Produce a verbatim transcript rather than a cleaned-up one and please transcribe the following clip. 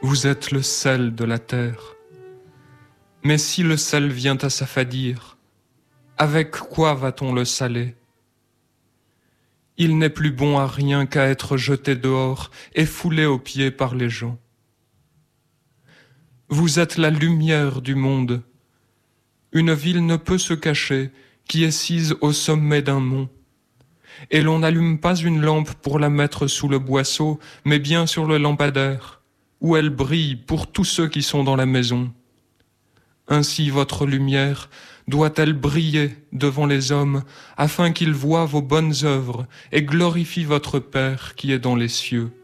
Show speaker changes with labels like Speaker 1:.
Speaker 1: Vous êtes le sel de la terre. Mais si le sel vient à s'affadir, avec quoi va-t-on le saler? Il n'est plus bon à rien qu'à être jeté dehors et foulé aux pieds par les gens. Vous êtes la lumière du monde. Une ville ne peut se cacher qui est sise au sommet d'un mont. Et l'on n'allume pas une lampe pour la mettre sous le boisseau, mais bien sur le lampadaire, où elle brille pour tous ceux qui sont dans la maison. Ainsi votre lumière doit-elle briller devant les hommes, afin qu'ils voient vos bonnes œuvres et glorifient votre Père qui est dans les cieux.